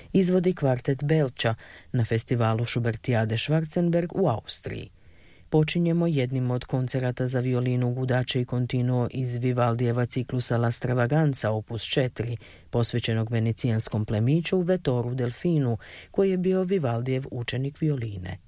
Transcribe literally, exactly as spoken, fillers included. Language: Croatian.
izvodi kvartet Belča na festivalu Schubertiade Schwarzenberg u Austriji. Počinjemo jednim od koncerata za violinu, gudače i kontinuo iz Vivaldijeva ciklusa La Stravaganza opus četiri, posvećenog venecijanskom plemiću Vettoru Delfinu, koji je bio Vivaldijev učenik violine.